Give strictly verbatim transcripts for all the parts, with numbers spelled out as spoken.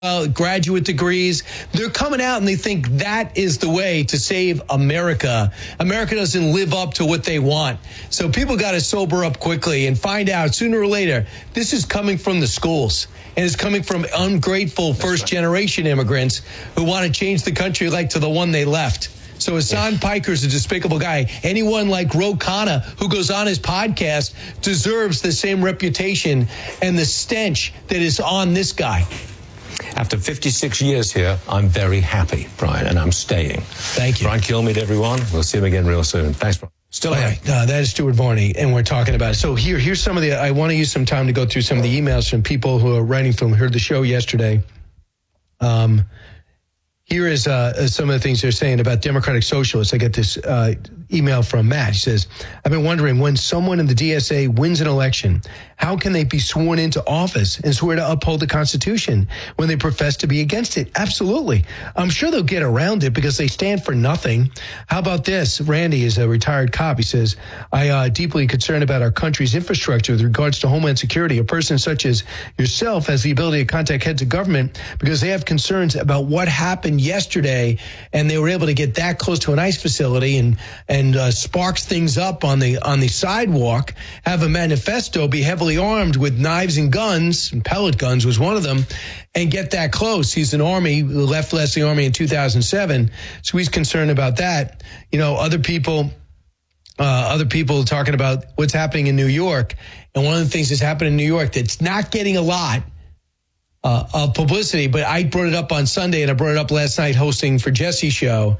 Uh, graduate degrees. They're coming out and they think that is the way to save America. America doesn't live up to what they want. So people got to sober up quickly and find out sooner or later, this is coming from the schools. And it's coming from ungrateful first-generation immigrants who want to change the country like to the one they left. So Hassan Piker's a despicable guy. Anyone like Ro Khanna, who goes on his podcast, deserves the same reputation and the stench that is on this guy. After fifty-six years here, I'm very happy, Brian, and I'm staying. Thank you. Brian Kilmeade, everyone. We'll see him again real soon. Thanks, Brian. Still here. Right. Uh, that is Stuart Varney, and we're talking about it. So here, here's some of the, I want to use some time to go through some of the emails from people who are writing from, heard the show yesterday. Um, here is uh, some of the things they're saying about Democratic Socialists. I get this uh, email from Matt. He says, I've been wondering, when someone in the D S A wins an election, how can they be sworn into office and swear to uphold the Constitution when they profess to be against it? Absolutely. I'm sure they'll get around it because they stand for nothing. How about this? Randy is a retired cop. He says, I uh, deeply concerned about our country's infrastructure with regards to Homeland Security. A person such as yourself has the ability to contact heads of government because they have concerns about what happened yesterday, and they were able to get that close to an ICE facility and and uh, sparks things up on the on the sidewalk, have a manifesto, be heavily armed with knives and guns, and pellet guns was one of them, and get that close. He's an Army, left the Army in two thousand seven, so he's concerned about that. You know, other people, uh, other people talking about what's happening in New York, and one of the things that's happened in New York that's not getting a lot uh, of publicity, but I brought it up on Sunday and I brought it up last night hosting for Jesse's show,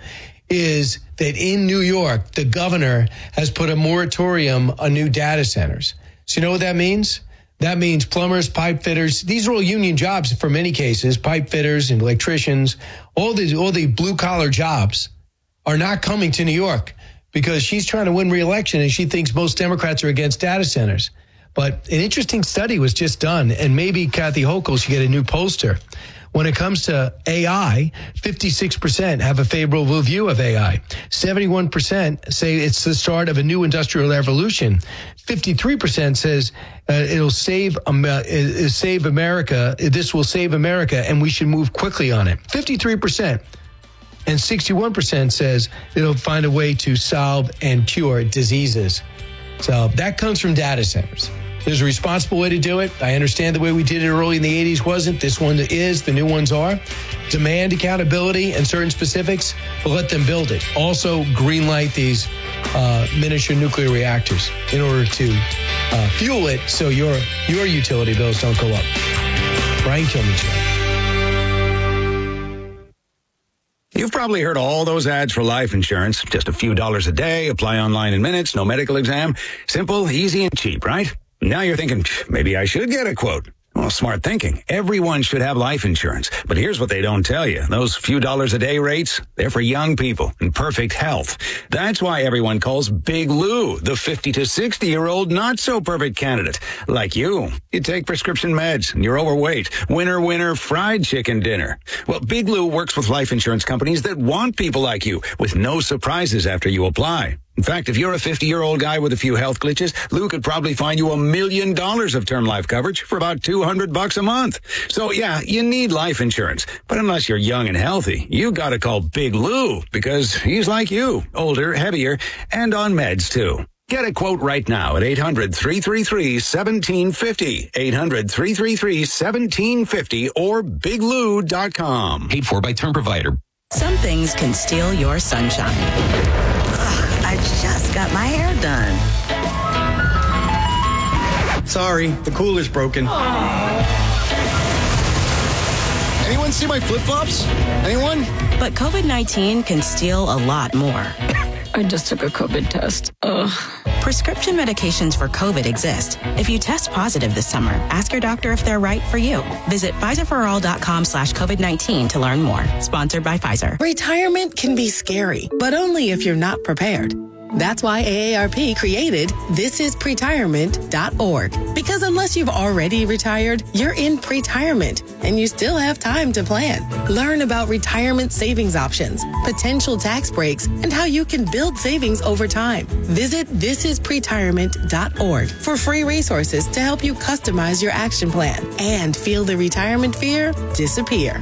is that in New York, the governor has put a moratorium on new data centers. So you know what that means? That means plumbers, pipe fitters. These are all union jobs for many cases. Pipe fitters and electricians, all the all the blue collar jobs are not coming to New York because she's trying to win re-election and she thinks most Democrats are against data centers. But an interesting study was just done, and maybe Kathy Hochul should get a new poster. When it comes to A I, fifty-six percent have a favorable view of A I. seventy-one percent say it's the start of a new industrial revolution. fifty-three percent says uh, it'll save, um, uh, save America. This will save America, and we should move quickly on it. fifty-three percent. And sixty-one percent says it'll find a way to solve and cure diseases. So that comes from data centers. There's a responsible way to do it. I understand the way we did it early in the eighties wasn't. This one is. The new ones are. Demand accountability and certain specifics, but let them build it. Also, green light these uh, miniature nuclear reactors in order to uh, fuel it so your your utility bills don't go up. Brian Kilmeade. You've probably heard all those ads for life insurance. Just a few dollars a day, apply online in minutes, no medical exam. Simple, easy, and cheap, right? Now you're thinking, maybe I should get a quote. Well, smart thinking. Everyone should have life insurance. But here's what they don't tell you. Those few dollars a day rates, they're for young people in perfect health. That's why everyone calls Big Lou the fifty to sixty-year-old not-so-perfect candidate. Like you. You take prescription meds and you're overweight. Winner, winner, fried chicken dinner. Well, Big Lou works with life insurance companies that want people like you with no surprises after you apply. In fact, if you're a fifty-year-old guy with a few health glitches, Lou could probably find you a million dollars of term life coverage for about two hundred bucks a month. So yeah, you need life insurance. But unless you're young and healthy, you gotta call Big Lou because he's like you, older, heavier, and on meds too. Get a quote right now at eight hundred, three three three, one seven five zero, eight hundred, three three three, one seven five zero, or big lou dot com. Paid for by term provider. Some things can steal your sunshine. Ugh, I just got my hair done. Sorry, the cooler's broken. Aww. Anyone see my flip-flops? Anyone? But covid nineteen can steal a lot more. I just took a COVID test. Ugh. Prescription medications for COVID exist. If you test positive this summer, ask your doctor if they're right for you. Visit Pfizer for all dot com slash COVID nineteen to learn more. Sponsored by Pfizer. Retirement can be scary, but only if you're not prepared. That's why A A R P created this is pretirement dot org. Because unless you've already retired, you're in pretirement and you still have time to plan. Learn about retirement savings options, potential tax breaks, and how you can build savings over time. Visit this is pretirement dot org for free resources to help you customize your action plan and feel the retirement fear disappear.